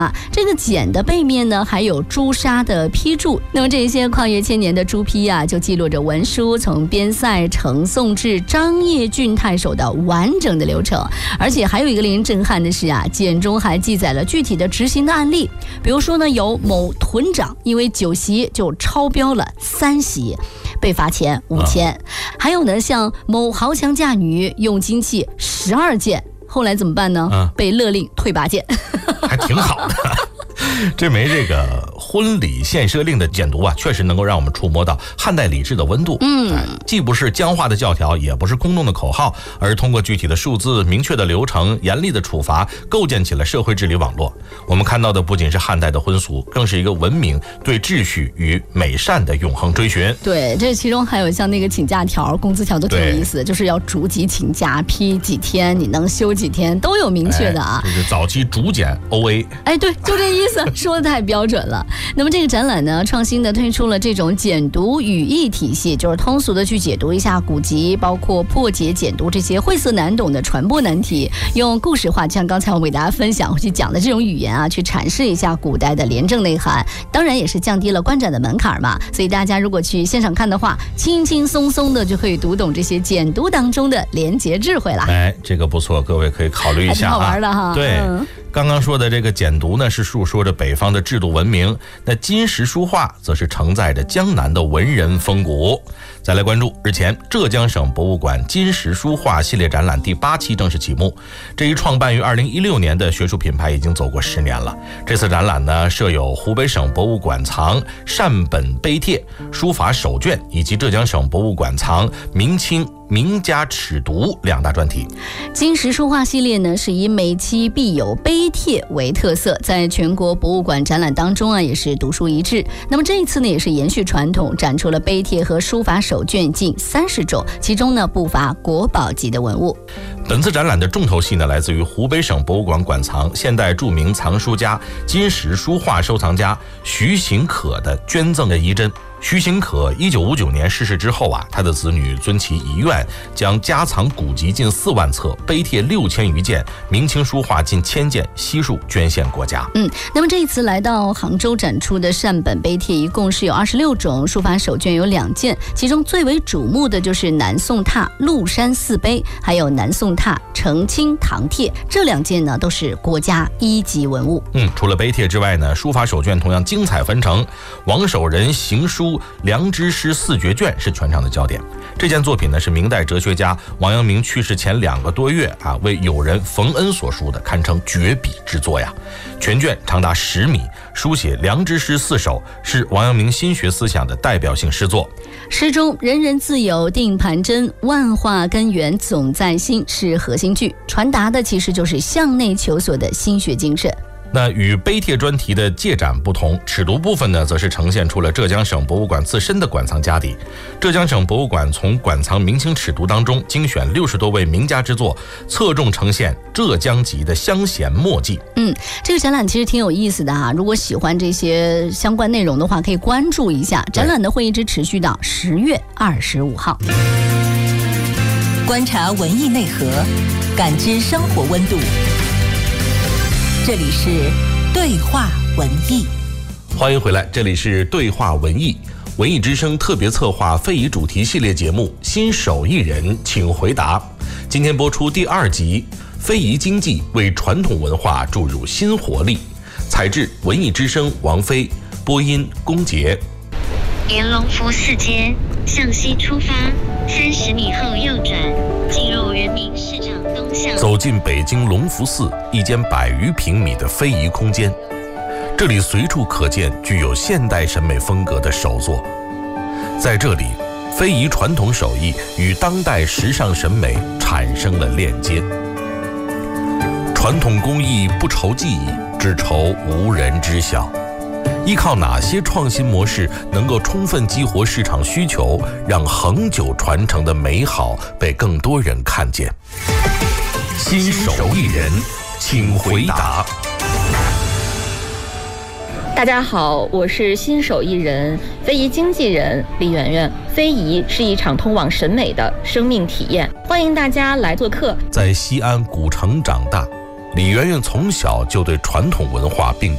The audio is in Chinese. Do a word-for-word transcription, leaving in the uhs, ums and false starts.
啊，这个简的背面呢，还有朱砂的批注。那么这些跨越千年的朱批啊，就记录着文书从边塞呈送至张掖郡太守的完整的流程。而且还有一个令人震撼的是啊，简中还记载了具体的执行的案例。比如说呢，有某屯长因为酒席就超标了三席，被罚钱五千。还有呢，像某豪强嫁女用金器十二件。后来怎么办呢？嗯、被勒令退八件， 还挺好的。这枚这个婚礼献设令的简牍啊，确实能够让我们触摸到汉代礼制的温度。嗯，既不是僵化的教条，也不是空洞的口号，而通过具体的数字、明确的流程、严厉的处罚，构建起了社会治理网络。我们看到的不仅是汉代的婚俗，更是一个文明对秩序与美善的永恒追寻。 对，这其中还有像那个请假条、工资条都挺有意思的，就是要逐级请假，批几天，你能休几天，都有明确的啊。 哎、就是早期逐简 O A。 哎，对，就这意思。说的太标准了。那么这个展览呢，创新的推出了这种简牍语义体系，就是通俗的去解读一下古籍，包括破解简牍这些晦涩难懂的传播难题，用故事化，像刚才我给大家分享去讲的这种语言啊，去阐释一下古代的廉政内涵。当然也是降低了观展的门槛嘛，所以大家如果去现场看的话，轻轻松松的就可以读懂这些简牍当中的廉洁智慧了。 哎，这个不错，各位可以考虑一下啊， 还挺好玩的哈。 对。 嗯， 刚刚说的这个简牍呢，是述说着北方的制度文明，那金石书画则是承载着江南的文人风骨。再来关注日前浙江省博物馆金石书画系列展览第八期正式启幕。这一创办于二零一六年的学术品牌已经走过十年了。这次展览呢，设有湖北省博物馆藏善本碑帖、书法手卷，以及浙江省博物馆藏明清名家尺牍两大专题。 金石书画系列呢，是以每期必有碑帖为特色，在全国博物馆展览当中啊，也是独树一帜。那么这一次呢，也是延续传统，展出了碑帖和书法手卷近三十种，其中呢不乏国宝级的文物。 本次展览的重头戏呢，来自于湖北省博物馆馆藏现代著名藏书家、金石书画收藏家徐行可的捐赠的遗珍。徐行可一九五九年逝世之后啊，他的子女遵其遗愿，将家藏古籍近四万册、碑帖六千余件、明清书画近千件悉数捐献国家。 嗯，那么这一次来到杭州展出的善本碑帖一共是有二十六种，书法手卷有两件，其中最为瞩目的就是南宋拓麓山寺碑，还有南宋拓澄清堂帖，这两件呢都是国家一级文物。 嗯，除了碑帖之外呢，书法手卷同样精彩纷呈，王守仁行书良知诗四绝卷是全场的焦点。这件作品呢，是明代哲学家王阳明去世前两个多月啊，为友人冯恩所书的，堪称绝笔之作呀。全卷长达十米，书写良知诗四首，是王阳明心学思想的代表性诗作。 诗中人人自有定盘针，万化根源总在心是核心句，传达的其实就是向内求索的心学精神。 那与碑帖专题的借展不同，尺牍部分呢，则是呈现出了浙江省博物馆自身的馆藏家底。浙江省博物馆从馆藏明清尺牍当中精选六十多位名家之作，侧重呈现浙江籍的乡闲墨迹。 嗯，这个展览其实挺有意思的哈、啊，如果喜欢这些相关内容的话，可以关注一下。展览呢会一直持续到十月二十五号。 观察文艺内核，感知生活温度。这里是对话文艺， 欢迎回来，这里是对话文艺，文艺之声特别策划非遗主题系列节目新手艺人请回答。今天播出第二集，非遗经济为传统文化注入新活力。采制文艺之声王菲，播音龚杰。 沿隆福寺街向西出发，三十米后右转，进入人民市场东向。 走进北京隆福寺一间百余平米的非遗空间，这里随处可见具有现代审美风格的手作。在这里，非遗传统手艺与当代时尚审美产生了链接。传统工艺不愁技艺，只愁无人知晓。依靠哪些创新模式能够充分激活市场需求，让恒久传承的美好被更多人看见？新手艺人，请回答。 大家好，我是新手艺人、非遗经纪人李媛媛。非遗是一场通往审美的生命体验，欢迎大家来做客。 在西安古城长大，李媛媛从小就对传统文化并